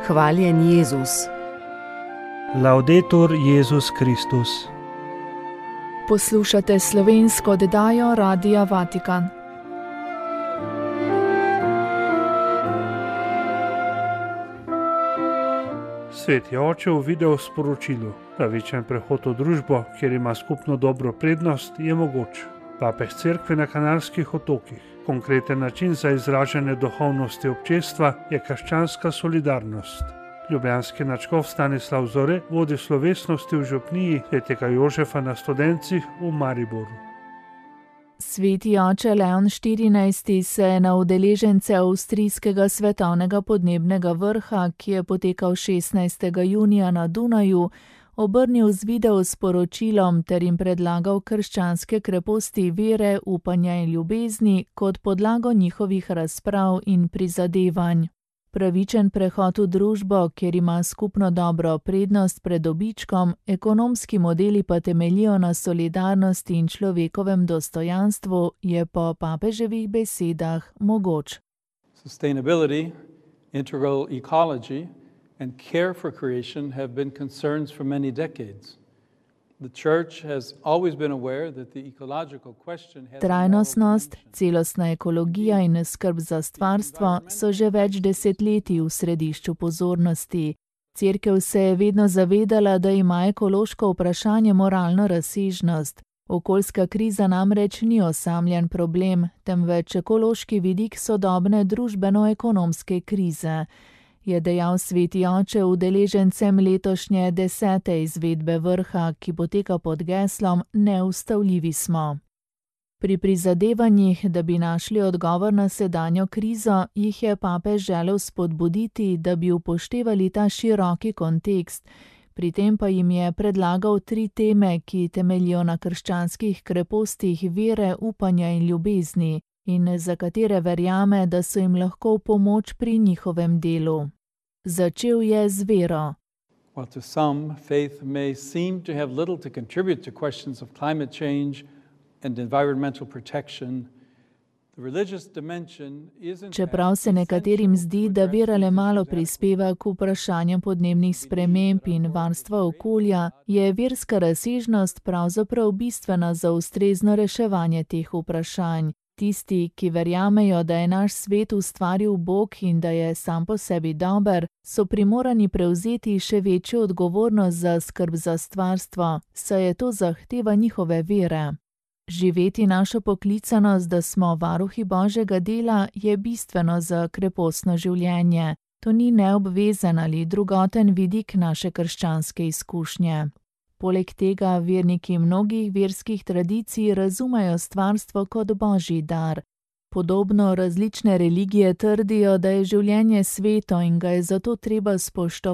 Hvaljen Jezus. Laudetur Jezus Kristus. Poslušate slovensko oddajo Radia Vatikan. Sveti oče v video sporočilu: pravičen prehod v družbo, kjer ima skupno dobro prednost, je mogoč. Papež Cerkve na Kanarskih otokih. Konkreten način za izražanje duhovnosti občestva je krščanska solidarnost. Ljubljanski nadškof Stanislav Zore vodi slovesnosti v župniji svetega Jožefa na Studencih v Mariboru. Sveti oče Leon XIV. Se je na udeležence avstrijskega svetovnega podnebnega vrha, ki je potekal 16. junija na Dunaju, obrnil z video sporočilom ter jim predlagal krščanske kreposti vere, upanja in ljubezni kot podlago njihovih razprav in prizadevanj. Pravičen prehod v družbo, kjer ima skupno dobro prednost pred dobičkom, ekonomski modeli pa temeljijo na solidarnosti in človekovem dostojanstvu, je po papeževih besedah mogoč. Sustainability, integral ecology and care for creation have been concerns for many decades. The church has always been aware that the ecological question has Trajnostnost, celostna ekologija in skrb za stvarstvo so že več desetletij v središču pozornosti. Cerkev se je vedno zavedala, da ima ekološko vprašanje moralno razsežnost. Okoljska kriza namreč ni osamljen problem, temveč ekološki vidik sodobne družbeno-ekonomske krize, je dejal sveti oče udeležencem letošnje 10. izvedbe vrha, ki poteka pod geslom Neustavljivi smo. Pri prizadevanjih, da bi našli odgovor na sedanjo krizo, jih je papež želel spodbuditi, da bi upoštevali ta široki kontekst. Pri tem pa jim je predlagal 3 teme, ki temeljijo na krščanskih krepostih vere, upanja in ljubezni, in za katere verjame, da so jim lahko v pomoč pri njihovem delu. Začel je z vero. While to some, faith may seem to have little to contribute to questions of climate change and environmental protection, the religious dimension isn't... Čeprav se nekaterim zdi, da vera le malo prispeva k vprašanjem podnebnih sprememb in varstva okolja, je verska razsežnost pravzaprav bistvena za ustrezno reševanje teh vprašanj. Tisti, ki verjamejo, da je naš svet ustvaril Bog in da je sam po sebi dober, so primorani prevzeti še večjo odgovornost za skrb za stvarstvo, saj je to zahteva njihove vere. Živeti našo poklicanost, da smo varuhi Božjega dela, je bistveno za krepostno življenje. To ni neobvezen ali drugoten vidik naše krščanske izkušnje. Poleg tega verniki mnogih verskih tradicij razumejo stvarstvo kot Božji dar. Podobno različne religije trdijo, da je življenje sveto in ga je zato treba spoštovati.